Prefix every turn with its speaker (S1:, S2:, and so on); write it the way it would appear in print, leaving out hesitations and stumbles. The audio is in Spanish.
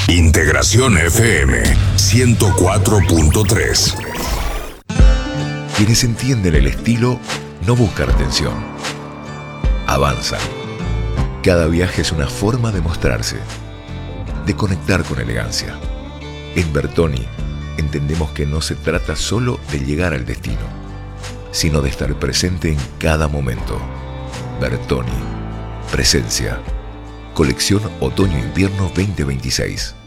S1: Integración FM 104.3.
S2: Quienes entienden el estilo no buscan atención. Avanzan. Cada viaje es una forma de mostrarse, de conectar con elegancia. En Bertoni entendemos que no se trata solo de llegar al destino, sino de estar presente en cada momento. Bertoni. Presencia. Colección Otoño-Invierno 2026.